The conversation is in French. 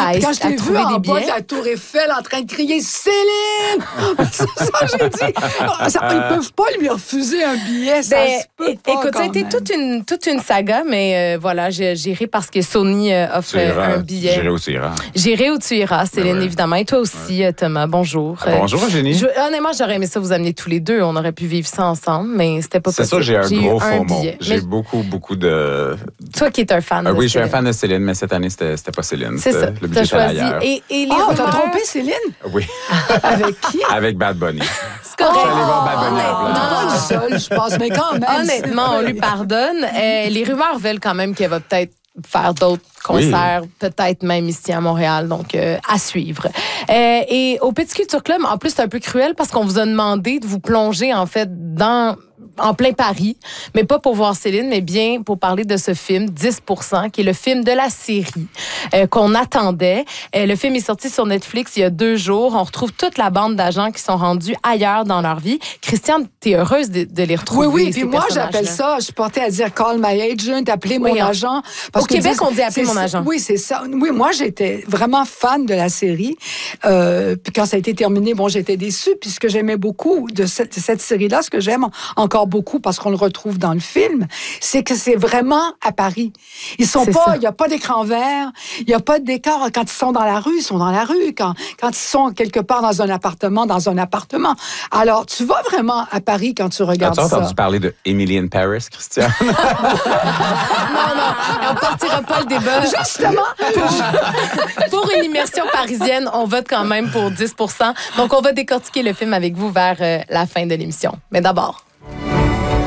puis quand je t'ai vu trouver en des bas billets. de la Tour Eiffel en train de crier « Céline! » C'est ça, j'ai dit. Ils peuvent pas lui refuser un billet, ça se peut pas. Écoute, ça a été toute une saga, mais voilà, j'irai parce que Sony offre un billet. J'irai où tu iras. J'irai où tu iras, Céline, évidemment. Et toi aussi, Thomas, bonjour. Bonjour, Eugénie. Honnêtement, j'aurais aimé ça vous amener tous les deux. On aurait pu vivre ça ensemble, mais c'était pas possible. C'est ça, j'ai un gros faux mot. billet. J'ai Mais beaucoup de... toi qui es un fan de oui, je suis un Céline. fan de Céline, mais cette année, c'était pas Céline. C'est ça, Le t'as budget était choisi. ailleurs. Et les t'as rumeurs... trompé Céline? Oui. Avec qui? Avec Bad Bunny. C'est correct. Je suis allé voir Bad Bunny en Non, place. pas le seul, je pense, mais quand même. Honnêtement, on lui pardonne. Les rumeurs veulent quand même qu'elle va peut-être faire d'autres concerts, peut-être même ici à Montréal, donc à suivre. Et au Petit Culture Club, en plus, c'est un peu cruel parce qu'on vous a demandé de vous plonger, en fait, en plein Paris, mais pas pour voir Céline, mais bien pour parler de ce film, 10%, qui est le film de la série qu'on attendait. Le film est sorti sur Netflix il y a 2 jours. On retrouve toute la bande d'agents qui sont rendus ailleurs dans leur vie. Christiane, t'es heureuse de les retrouver, Oui, ces puis moi, personnages-là. j'appelle ça, je portais à dire « call my agent », appeler mon agent. Au Québec, on dit « appeler mon agent ». Oui, c'est ça. Oui, moi, j'étais vraiment fan de la série. Puis quand ça a été terminé, bon, j'étais déçue, puis ce que j'aimais beaucoup de cette série-là, ce que j'aime encore beaucoup, parce qu'on le retrouve dans le film, c'est que c'est vraiment à Paris. Ils sont pas, il n'y a pas d'écran vert, il n'y a pas de décor. Quand ils sont dans la rue, ils sont dans la rue. Quand ils sont quelque part dans un appartement, dans un appartement. Alors, tu vas vraiment à Paris quand tu regardes ça. As-tu entendu parler de Emily in Paris, Christiane? Non, on partira pas le débat. Justement! Pour une immersion parisienne, on vote quand même pour 10%. Donc, on va décortiquer le film avec vous vers la fin de l'émission. Mais d'abord...